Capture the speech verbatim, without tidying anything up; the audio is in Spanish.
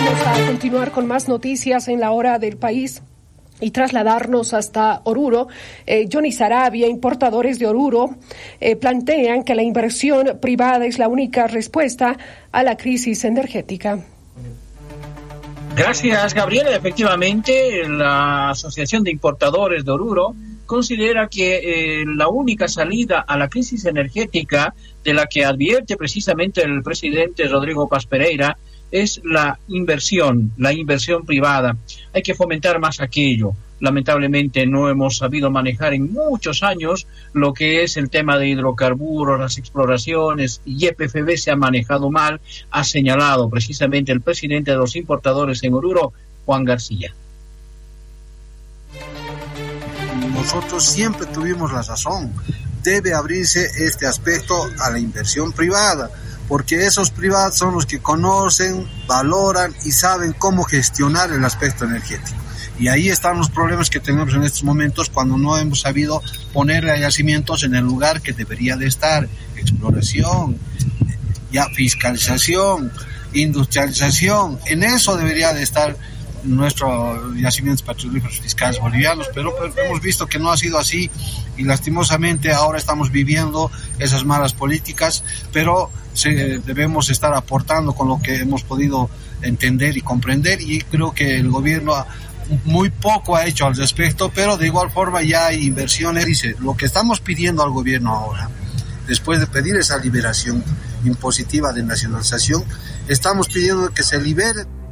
Vamos a continuar con más noticias en la hora del país y trasladarnos hasta Oruro. Eh, Johnny Sarabia, importadores de Oruro, eh, plantean que la inversión privada es la única respuesta a la crisis energética. Gracias, Gabriela. Efectivamente, la Asociación de Importadores de Oruro considera que eh, la única salida a la crisis energética de la que advierte precisamente el presidente Rodrigo Paz Pereira es la inversión, la inversión privada. Hay que fomentar más aquello. Lamentablemente no hemos sabido manejar en muchos años lo que es el tema de hidrocarburos, las exploraciones, y E P F B se ha manejado mal, ha señalado precisamente el presidente de los importadores en Oruro, Juan García. Nosotros siempre tuvimos la razón. Debe abrirse este aspecto a la inversión privada, porque esos privados son los que conocen, valoran y saben cómo gestionar el aspecto energético. Y ahí están los problemas que tenemos en estos momentos cuando no hemos sabido poner a yacimientos en el lugar que debería de estar. Exploración, ya fiscalización, industrialización, en eso debería de estar nuestros yacimientos petrolíferos fiscales bolivianos, pero, pero hemos visto que no ha sido así y lastimosamente ahora estamos viviendo esas malas políticas, pero se, debemos estar aportando con lo que hemos podido entender y comprender, y creo que el gobierno ha, muy poco ha hecho al respecto, pero de igual forma ya hay inversiones. Dice, lo que estamos pidiendo al gobierno ahora, después de pedir esa liberación impositiva de nacionalización, estamos pidiendo que se libere